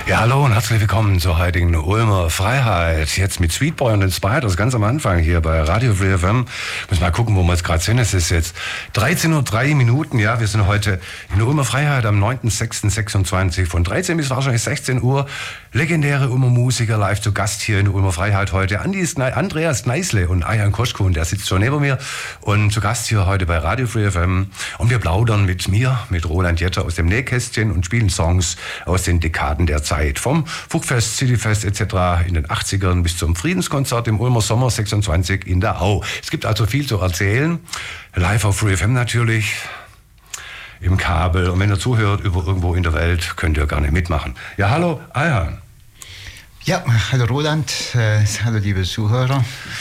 Ja, hallo und herzlich willkommen zur heutigen Ulmer Freiheit. Jetzt mit Sweetboy und den Spiders ganz am Anfang hier bei Radio Free FM. Muss mal gucken, wo wir jetzt gerade sind. Es ist jetzt 13:03 Uhr. Ja, wir sind heute in der Ulmer Freiheit am 9.06.26 von 13 bis wahrscheinlich 16 Uhr. Legendäre Ulmer Musiker live zu Gast hier in der Ulmer Freiheit heute. Andreas Neisle und Ayan Koschko, der sitzt schon neben mir. Und zu Gast hier heute bei Radio Free FM. Und wir plaudern mit mir, mit Roland Jetter aus dem Nähkästchen und spielen Songs aus den Dekaden der Zeit. Vom Fuchfest, Cityfest etc. in den 80ern bis zum Friedenskonzert im Ulmer Sommer 26 in der Au. Es gibt also viel zu erzählen. Live auf Free FM natürlich, im Kabel. Und wenn ihr zuhört irgendwo in der Welt, könnt ihr gerne mitmachen. Ja, hallo, Ayan. Ja, hallo Roland, hallo liebe Zuhörer.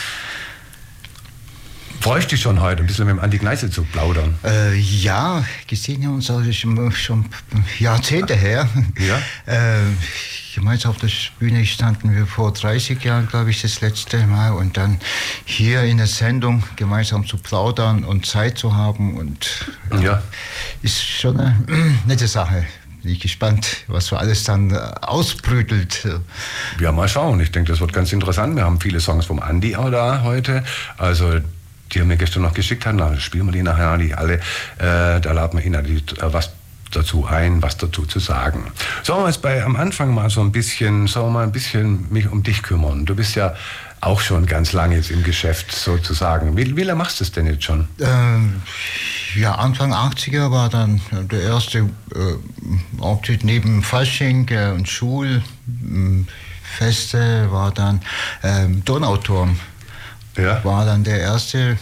Freust du dich schon heute, ein bisschen mit dem Andi Gneisel zu plaudern? Ja, gesehen haben uns also schon Jahrzehnte her. Ja? Gemeinsam auf der Bühne standen wir vor 30 Jahren, glaube ich, das letzte Mal. Und dann hier in der Sendung gemeinsam zu plaudern und Zeit zu haben. Und ja, ist schon eine nette Sache. Bin ich gespannt, was so alles dann ausbrütelt. Ja, mal schauen. Ich denke, das wird ganz interessant. Wir haben viele Songs vom Andi auch da heute. Also die er mir gestern noch geschickt hat, da spielen wir die nachher nicht alle. Da laden wir ihn was dazu ein, was dazu zu sagen. Sollen wir jetzt am Anfang mal so ein bisschen, mich um dich kümmern? Du bist ja auch schon ganz lange jetzt im Geschäft sozusagen. Wie lange machst du es denn jetzt schon? Ja, Anfang 80er war dann der erste Auftritt neben Fasching und Schulfeste war dann Donauturm. Ja. War dann der erste